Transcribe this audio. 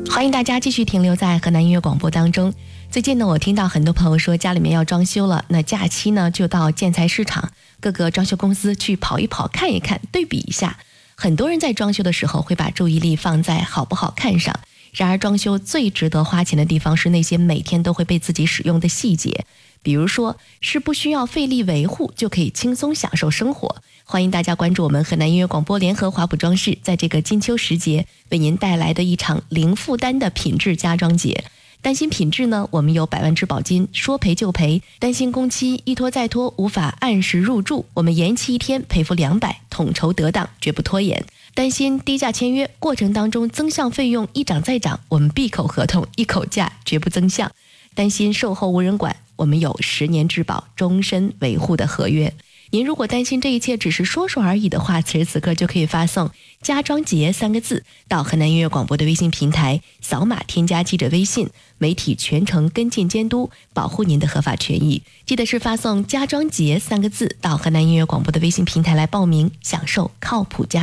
欢迎大家继续停留在河南音乐广播当中。最近呢，我听到很多朋友说家里面要装修了，那假期呢就到建材市场各个装修公司去跑一跑，看一看，对比一下。很多人在装修的时候会把注意力放在好不好看上，然而装修最值得花钱的地方是那些每天都会被自己使用的细节，比如说是不需要费力维护就可以轻松享受生活。欢迎大家关注我们河南音乐广播联合华普装饰在这个金秋时节为您带来的一场零负担的品质家装节。担心品质呢，我们有100万质保金，说赔就赔；担心工期一拖再拖，无法按时入住，我们延期1天赔付200，统筹得当，绝不拖延。担心低价签约过程当中增项费用一涨再涨，我们闭口合同一口价，绝不增项。担心售后无人管，我们有10年质保终身维护的合约。您如果担心这一切只是说说而已的话，此时此刻就可以发送家装节3个字到河南音乐广播的微信平台，扫码添加记者微信，媒体全程跟进监督，保护您的合法权益。记得是发送家装节3个字到河南音乐广播的微信平台来报名，享受靠谱家